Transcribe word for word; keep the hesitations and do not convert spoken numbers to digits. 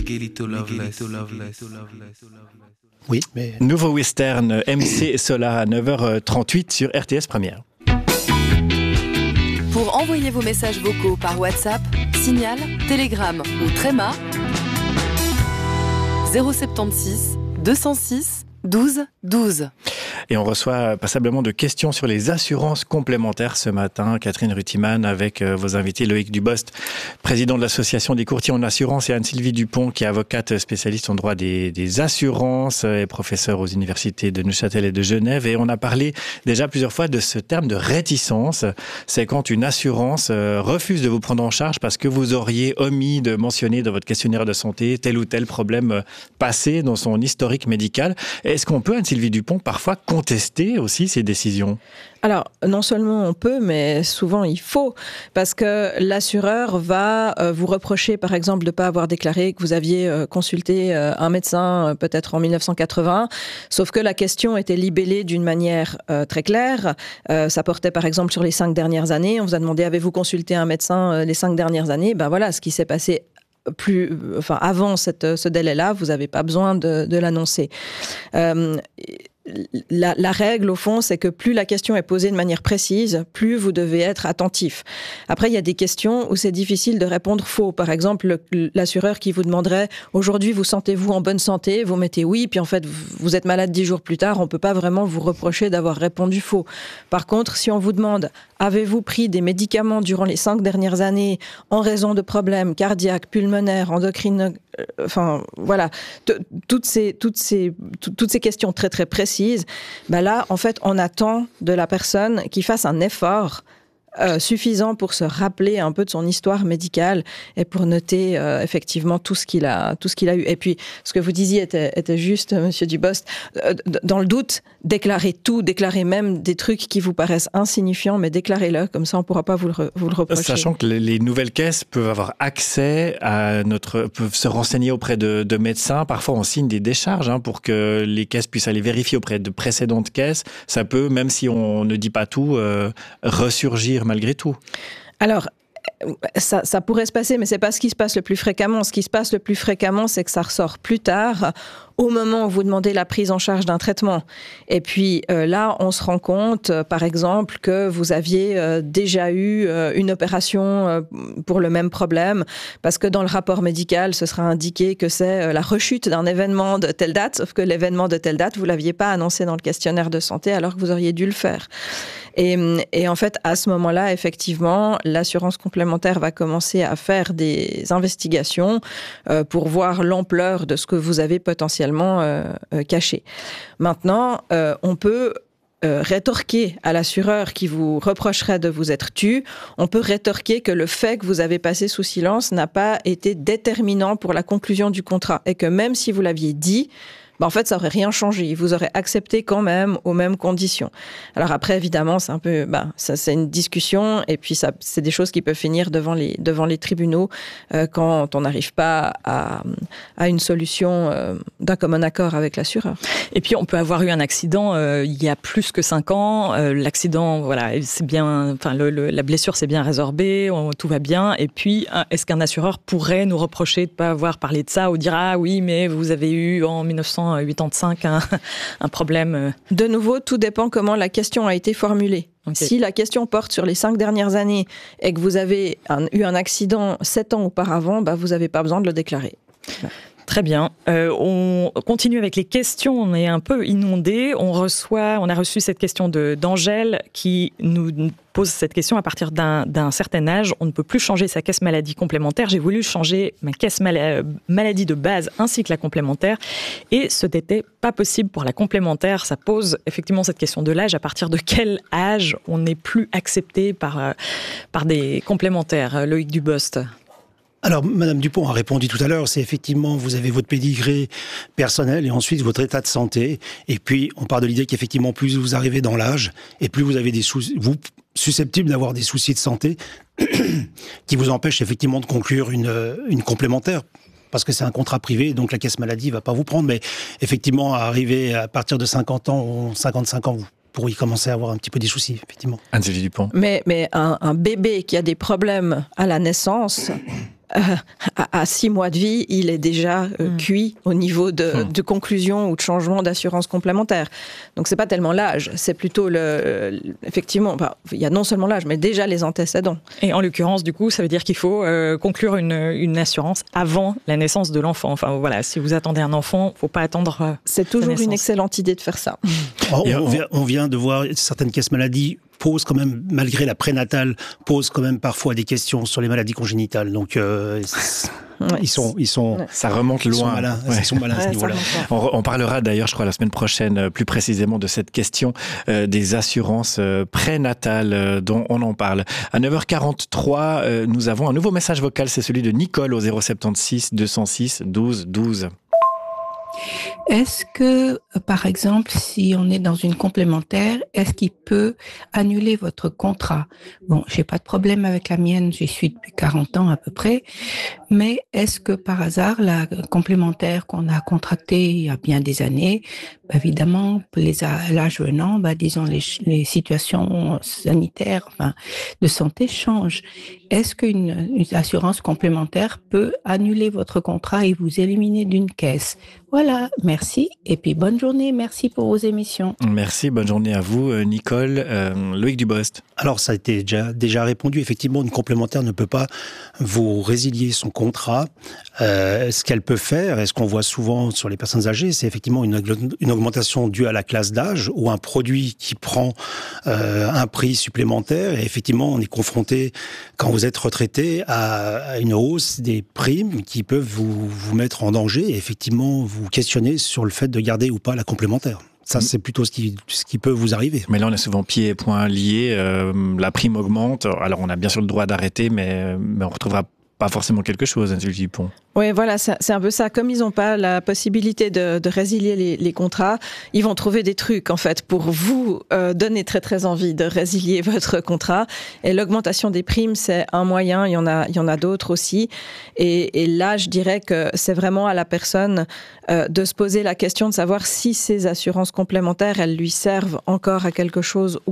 Miguelito Loveless. Oui, mais... Nouveau western M C et Solar à neuf heures trente-huit sur R T S Première. Pour envoyer vos messages vocaux par WhatsApp, Signal, Telegram ou Tréma, zéro soixante-seize deux cent six douze douze. Et on reçoit passablement de questions sur les assurances complémentaires ce matin. Catherine Rutiman avec vos invités, Loïc Dubost, président de l'association des courtiers en assurance, et Anne-Sylvie Dupont, qui est avocate spécialiste en droit des, des assurances et professeure aux universités de Neuchâtel et de Genève. Et on a parlé déjà plusieurs fois de ce terme de réticence. C'est quand une assurance refuse de vous prendre en charge parce que vous auriez omis de mentionner dans votre questionnaire de santé tel ou tel problème passé dans son historique médical. Est-ce qu'on peut, Anne-Sylvie Dupont, parfois contester aussi ces décisions ? Alors, non seulement on peut, mais souvent il faut, parce que l'assureur va euh, vous reprocher, par exemple, de ne pas avoir déclaré que vous aviez euh, consulté euh, un médecin euh, peut-être en dix-neuf cent quatre-vingts, sauf que la question était libellée d'une manière euh, très claire. Euh, ça portait, par exemple, sur les cinq dernières années. On vous a demandé, avez-vous consulté un médecin euh, les cinq dernières années ? Ben voilà, ce qui s'est passé plus, enfin, avant cette, ce délai-là, vous n'avez pas besoin de, de l'annoncer. Euh, La, la règle, au fond, c'est que plus la question est posée de manière précise, plus vous devez être attentif. Après, il y a des questions où c'est difficile de répondre faux. Par exemple, le, l'assureur qui vous demanderait « Aujourd'hui, vous sentez-vous en bonne santé ?» Vous mettez « Oui », puis en fait, vous êtes malade dix jours plus tard, on ne peut pas vraiment vous reprocher d'avoir répondu faux. Par contre, si on vous demande « Avez-vous pris des médicaments durant les cinq dernières années en raison de problèmes cardiaques, pulmonaires, endocriniens ?» Enfin, voilà, T- toutes ces, toutes ces, t- toutes ces questions très très précises, ben là, en fait, on attend de la personne qui fasse un effort euh, suffisant pour se rappeler un peu de son histoire médicale et pour noter euh, effectivement tout ce qu'il a, tout ce qu'il a eu. Et puis, ce que vous disiez était, était juste, Monsieur Dubost. Euh, dans le doute, déclarez tout, déclarez même des trucs qui vous paraissent insignifiants, mais déclarez-le, comme ça on ne pourra pas vous le, re, vous le reprocher. Sachant que les nouvelles caisses peuvent avoir accès à notre, peuvent se renseigner auprès de, de médecins. Parfois, on signe des décharges hein, pour que les caisses puissent aller vérifier auprès de précédentes caisses. Ça peut, même si on ne dit pas tout, euh, ressurgir malgré tout. Alors, Ça, ça pourrait se passer, mais c'est pas ce qui se passe le plus fréquemment. Ce qui se passe le plus fréquemment, c'est que ça ressort plus tard, au moment où vous demandez la prise en charge d'un traitement. Et puis euh, là, on se rend compte, euh, par exemple, que vous aviez euh, déjà eu euh, une opération euh, pour le même problème, parce que dans le rapport médical, ce sera indiqué que c'est euh, la rechute d'un événement de telle date, sauf que l'événement de telle date, vous l'aviez pas annoncé dans le questionnaire de santé, alors que vous auriez dû le faire. Et, et en fait, à ce moment-là, effectivement, l'assurance complémentaire va commencer à faire des investigations euh, pour voir l'ampleur de ce que vous avez potentiellement euh, euh, caché. Maintenant, euh, on peut euh, rétorquer à l'assureur qui vous reprocherait de vous être tu, on peut rétorquer que le fait que vous avez passé sous silence n'a pas été déterminant pour la conclusion du contrat et que même si vous l'aviez dit, ben en fait, ça aurait rien changé. Il vous aurait accepté quand même aux mêmes conditions. Alors après, évidemment, c'est un peu, ben, ça, c'est une discussion, et puis ça, c'est des choses qui peuvent finir devant les, devant les tribunaux euh, quand on n'arrive pas à, à une solution euh, d'un commun accord avec l'assureur. Et puis, on peut avoir eu un accident euh, il y a plus que cinq ans. Euh, l'accident, voilà, c'est bien, enfin, le, le, la blessure s'est bien résorbée, on, tout va bien. Et puis, est-ce qu'un assureur pourrait nous reprocher de ne pas avoir parlé de ça ou dire ah oui, mais vous avez eu en dix-neuf cent quatre-vingt-cinq un, un problème. De nouveau, tout dépend comment la question a été formulée. Okay. Si la question porte sur les cinq dernières années et que vous avez un, eu un accident sept ans auparavant, bah vous n'avez pas besoin de le déclarer. Très bien. Euh, on continue avec les questions. On est un peu inondé. On reçoit, on a reçu cette question de d'Angèle qui nous pose cette question à partir d'un, d'un certain âge. On ne peut plus changer sa caisse maladie complémentaire. J'ai voulu changer ma caisse mal- maladie de base ainsi que la complémentaire, et ce n'était pas possible pour la complémentaire. Ça pose effectivement cette question de l'âge. À partir de quel âge on n'est plus accepté par par des complémentaires? Loïc Dubost. Alors, Madame Dupont a répondu tout à l'heure, c'est effectivement, vous avez votre pédigré personnel et ensuite votre état de santé. Et puis, on part de l'idée qu'effectivement, plus vous arrivez dans l'âge et plus vous avez des soucis, vous susceptibles d'avoir des soucis de santé qui vous empêchent effectivement de conclure une, une complémentaire. Parce que c'est un contrat privé, donc la caisse maladie va pas vous prendre. Mais effectivement, à arriver à partir de cinquante ans ou cinquante-cinq ans, vous pourriez commencer à avoir un petit peu des soucis, effectivement. Anne-Sylvie Dupont. Mais, mais un, un bébé qui a des problèmes à la naissance, euh, à, à six mois de vie, il est déjà euh, mmh. cuit au niveau de, mmh. de conclusion ou de changement d'assurance complémentaire. Donc c'est pas tellement l'âge, c'est plutôt le, effectivement, enfin, il y a non seulement l'âge, mais déjà les antécédents. Et en l'occurrence, du coup, ça veut dire qu'il faut euh, conclure une, une assurance avant la naissance de l'enfant. Enfin voilà, si vous attendez un enfant, faut pas attendre. Euh, c'est toujours une excellente idée de faire ça. on, on, vient, on vient de voir certaines caisses maladies pose quand même, malgré la prénatale, pose quand même parfois des questions sur les maladies congénitales. Donc, euh, ouais. ils sont, ils sont, ouais. ça remonte loin. Ils sont malins, ouais. ils sont malins ouais, à ce niveau-là. On, on parlera d'ailleurs, je crois, la semaine prochaine, plus précisément de cette question euh, des assurances euh, prénatales euh, dont on en parle. À neuf heures quarante-trois, euh, nous avons un nouveau message vocal, c'est celui de Nicole au zéro sept six deux zéro six douze douze. Est-ce que, par exemple, si on est dans une complémentaire, est-ce qu'il peut annuler votre contrat? Bon, j'ai pas de problème avec la mienne, j'y suis depuis quarante ans à peu près, mais est-ce que par hasard, la complémentaire qu'on a contractée il y a bien des années, bah, évidemment, les l'âge venant, bah, disons, les, les situations sanitaires, enfin, de santé changent. Est-ce qu'une une assurance complémentaire peut annuler votre contrat et vous éliminer d'une caisse? Voilà, merci. Et puis, bonne journée. Merci pour vos émissions. Merci, bonne journée à vous, Nicole. Euh, Loïc Dubost. Alors, ça a été déjà, déjà répondu. Effectivement, une complémentaire ne peut pas vous résilier son contrat. Euh, ce qu'elle peut faire, et ce qu'on voit souvent sur les personnes âgées, c'est effectivement une, une augmentation due à la classe d'âge ou un produit qui prend euh, un prix supplémentaire. Et effectivement, on est confronté, quand vous êtes retraité, à, à une hausse des primes qui peuvent vous, vous mettre en danger et effectivement vous questionner sur le fait de garder ou pas la complémentaire. Ça, c'est plutôt ce qui, ce qui peut vous arriver. Mais là, on est souvent pieds et poings liés. Euh, la prime augmente. Alors, on a bien sûr le droit d'arrêter, mais, mais on ne retrouvera pas forcément quelque chose, Anne Dupont. Oui, voilà, c'est un peu ça. Comme ils n'ont pas la possibilité de, de résilier les, les contrats, ils vont trouver des trucs, en fait, pour vous euh, donner très, très envie de résilier votre contrat. Et l'augmentation des primes, c'est un moyen. Il y en a, il y en a d'autres aussi. Et, et là, je dirais que c'est vraiment à la personne euh, de se poser la question de savoir si ces assurances complémentaires, elles lui servent encore à quelque chose ou